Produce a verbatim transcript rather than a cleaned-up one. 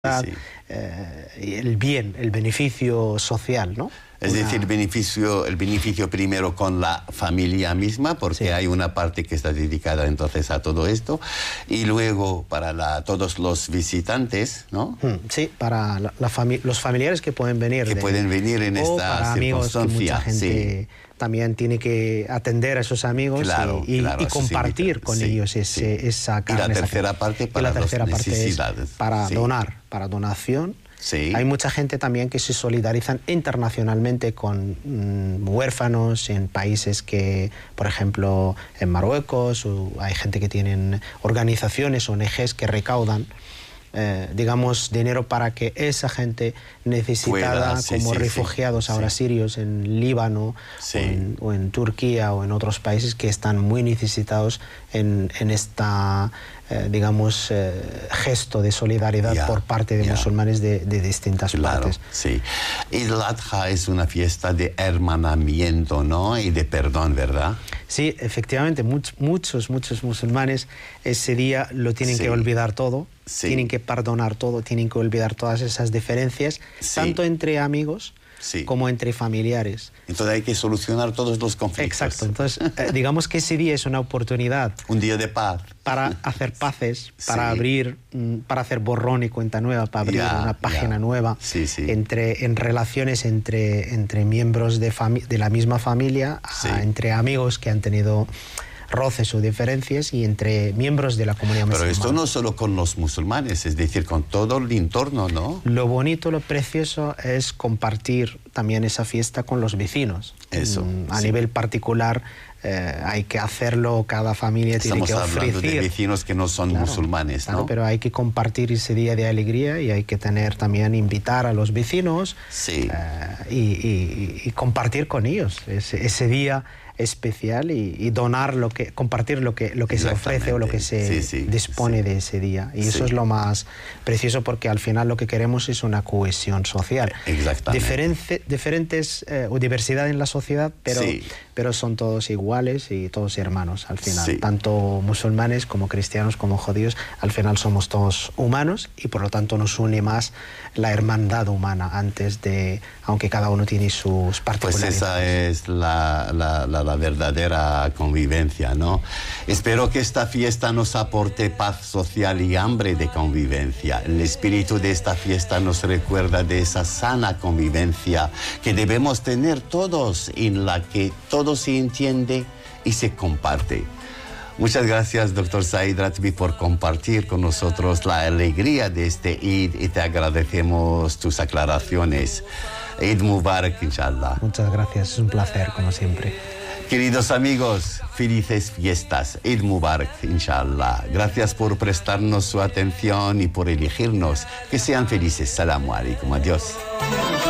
Sí. Eh, el bien, el beneficio social, ¿no? Es Una... decir, beneficio, el beneficio primero con la familia misma, porque sí. hay una parte que está dedicada entonces a todo esto, y luego para la, todos los visitantes, ¿no? Sí, para la, la fami los familiares que pueden venir. Que de, pueden venir en esta para amigos, que mucha gente sí. también tiene que atender a esos amigos claro, y, y, claro, y compartir con sí, ellos ese, sí. esa carne. Y la tercera parte para y la tercera las necesidades. Parte es para sí. donar, para donación. Sí. Hay mucha gente también que se solidarizan internacionalmente con mm, huérfanos en países que, por ejemplo, en Marruecos, o hay gente que tienen organizaciones, O N Ges que recaudan, eh, digamos, dinero para que esa gente necesitada, Pueda, sí, como sí, refugiados sí. ahora sí. sirios en Líbano sí. o, en, o en Turquía o en otros países que están muy necesitados en, en esta... Eh, digamos, eh, gesto de solidaridad yeah, por parte de yeah. musulmanes de, de distintas claro, partes. Sí. Eid al-Adha es una fiesta de hermanamiento, ¿no? Y de perdón, ¿verdad? Sí, efectivamente, much, muchos, muchos musulmanes ese día lo tienen sí. que olvidar todo, sí. tienen que perdonar todo, tienen que olvidar todas esas diferencias, sí. tanto entre amigos, Sí. como entre familiares. Entonces hay que solucionar todos los conflictos. Exacto. Entonces, eh, digamos que ese día es una oportunidad. Un día de paz. Para hacer paces, sí. para abrir, para hacer borrón y cuenta nueva, para abrir yeah, una página yeah. nueva sí, sí. entre en relaciones entre, entre miembros de, de la misma familia, sí. a, entre amigos que han tenido roces o diferencias y entre miembros de la comunidad musulmana. Pero esto no solo con los musulmanes, es decir, con todo el entorno, ¿no? Lo bonito, lo precioso es compartir también esa fiesta con los vecinos. Eso. A sí. nivel particular eh, hay que hacerlo, cada familia Estamos tiene que ofrecer. Estamos hablando de vecinos que no son claro, musulmanes, ¿no? Claro, pero hay que compartir ese día de alegría y hay que tener también, invitar a los vecinos sí. eh, y, y, y compartir con ellos ese, ese día especial y, y donar lo que compartir lo que lo que se ofrece o lo que se sí, sí, dispone sí. de ese día y sí. eso es lo más precioso porque al final lo que queremos es una cohesión social. Exactamente. Diferente, diferentes eh, o diversidad en la sociedad, pero sí. pero son todos iguales y todos hermanos al final, sí. tanto musulmanes como cristianos como judíos, al final somos todos humanos y por lo tanto nos une más la hermandad humana antes de, aunque cada uno tiene sus particularidades. Pues esa es la, la, la, la verdadera convivencia, ¿no? Espero que esta fiesta nos aporte paz social y hambre de convivencia. El espíritu de esta fiesta nos recuerda de esa sana convivencia que debemos tener todos, en la que todo se entiende y se comparte. Muchas gracias, doctor Said Ratbi, por compartir con nosotros la alegría de este Eid y te agradecemos tus aclaraciones. Eid Mubarak, inshallah. Muchas gracias, es un placer, como siempre. Queridos amigos, felices fiestas. Eid Mubarak, inshallah. Gracias por prestarnos su atención y por elegirnos. Que sean felices. Salamu alaikum. Adiós.